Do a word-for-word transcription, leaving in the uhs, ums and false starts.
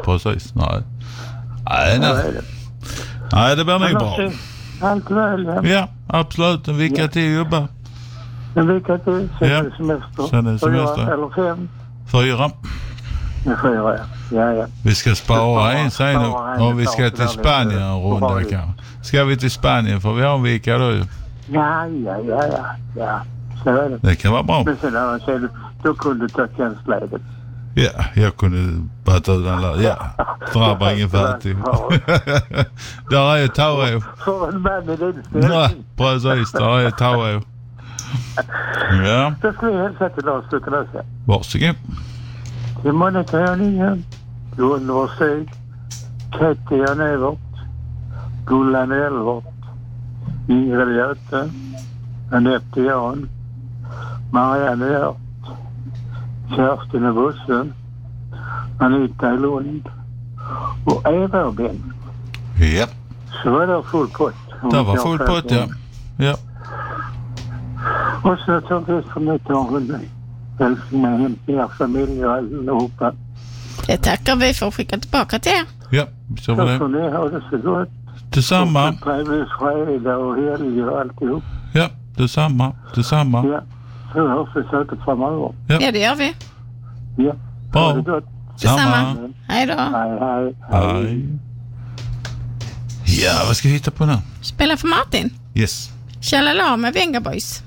precis. Nej, nej, nej. Nej, det blir nog bra. Allt väl, ja. Ja, absolut. En vecka till jobba. En vecka till, sen Ja. är det semester. Sen är det semester. Fyra eller fem? Fyra. Ja, fyra, ja. Ja, ja. Vi ska spara en sen spara en och vi ska sak till där Spanien lite en runda obehagligt. kanske. Ska vi till Spanien för vi har en vecka då ju. Ja, ja, ja, ja. Ja, så är det. Det kan vara bra. Men sen har jag sett, då kunde du ta tjänstledigt. Ja, jag kunde bara ta den där. Ja, drabbar ingen färdig. Där är ju Tao. För en man i din Nej, ställning. precis. Där är Tao. Ja, Då ska vi hälsa till Lars Lukanösa. varsågod. Till Monica Jöningen, Gunvor Stig, Ketty Jan-Evert, Gullan Elvert, Ingrid Göte, Anette Jan, Marianne Hjört, Kerstin och Bussen, Anita i Lund och Eva och Ben. Ja, Så var det full pott. det var full pott, ja. Ja, Och så naturligtvis för mig tar hon hälsningar hem till er familj och allihopa. Det tackar vi för att skicka tillbaka till er. ja, så var Så får det. ni ha det så gott. Detsamma. Och trevlig fredag och helg och alltihop. Ja, detsamma. Detsamma. Ja, så hörs vi säkert framöver. Ja. Ja, det gör vi. Ja, Bra. ha det gott. Detsamma. Hej då. Hej, hej. Hej. Ja, vad ska vi hitta på nu? Spela för Martin. Yes. Tjalala med Venga Boys.